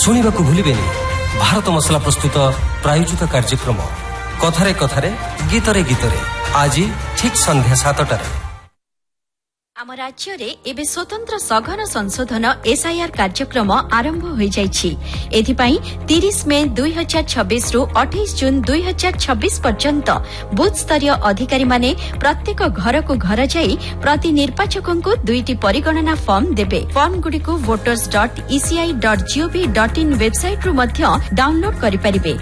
ଶୁଣିବାକୁ ଭୁଲିବେନି ଭାରତ ମସଲା ପ୍ରସ୍ତୁତ ପ୍ରାୟୋଜିତ କାର୍ଯ୍ୟକ୍ରମ କଥାରେ କଥାରେ ଗୀତରେ ଗୀତରେ ଆଜି ଠିକ୍ ସନ୍ଧ୍ୟା 7টাରେ। ଆମ ରାଜ୍ୟରେ ଏବେ ସ୍ୱତନ୍ତ୍ର ସଘନ ସଂଶୋଧନ ଏସ୍ଆଇଆର୍ କାର୍ଯ୍ୟକ୍ରମ ଆରମ୍ଭ ହୋଇଯାଇଛି। ଏଥିପାଇଁ 30 ମେ 2026ରୁ 28 ଜୁନ୍ 2026 ପର୍ଯ୍ୟନ୍ତ ବୁଥସ୍ତରୀୟ ଅଧିକାରୀମାନେ ପ୍ରତ୍ୟେକ ଘରକୁ ଘର ଯାଇ ପ୍ରତି ନିର୍ବାଚକଙ୍କୁ 2ଟି ପରିଗଣନା ଫର୍ମ ଦେବେ। ଫର୍ମଗୁଡ଼ିକୁ voters.eci.gov.in ୱେବସାଇଟ୍ରୁ ମଧ୍ୟ ଡାଉନଲୋଡ୍ କରିପାରିବେ।